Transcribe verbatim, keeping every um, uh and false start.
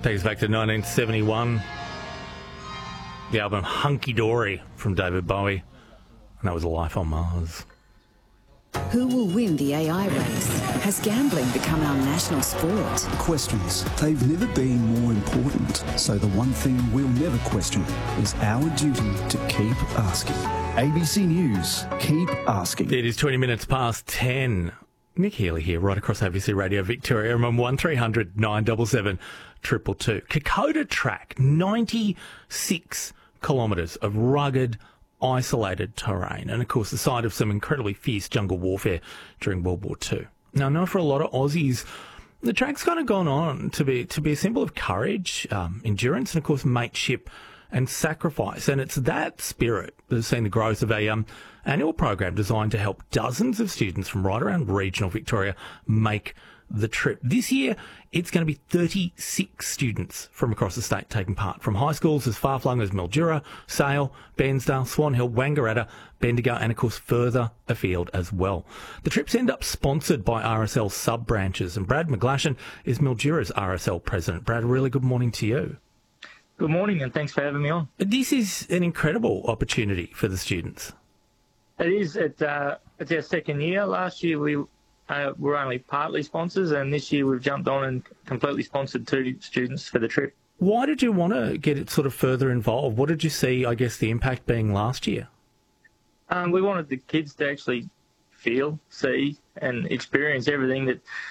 Takes us back to nineteen seventy-one. The album Hunky Dory from David Bowie. And that was Life on Mars. Who will win the A I race? Has gambling become our national sport? Questions. They've never been more important. So the one thing we'll never question is our duty to keep asking. A B C News. Keep asking. It is twenty minutes past ten. Nick Healy here, right across A B C Radio Victoria. I'm on one three hundred nine seven seven two two two. Kokoda Track, ninety-six kilometres of rugged, isolated terrain, and of course the site of some incredibly fierce jungle warfare during World War Two. Now, I know for a lot of Aussies, the track's kind of gone on to be to be a symbol of courage, um, endurance, and of course mateship and sacrifice. And it's that spirit that has seen the growth of a um, annual program designed to help dozens of students from right around regional Victoria make the trip. This year, it's going to be thirty-six students from across the state taking part, from high schools as far-flung as Mildura, Sale, Bairnsdale, Swan Hill, Wangaratta, Bendigo, and of course further afield as well. The trips end up sponsored by R S L sub-branches, and Brad McGlashan is Mildura's R S L president. Brad, a really good morning to you. Good morning, and thanks for having me on. This is an incredible opportunity for the students. It is. It, uh, it's our second year. Last year we uh, were only partly sponsors, and this year we've jumped on and completely sponsored two students for the trip. Why did you want to get it sort of further involved? What did you see, I guess, the impact being last year? Um, we wanted the kids to actually feel, see, and experience everything that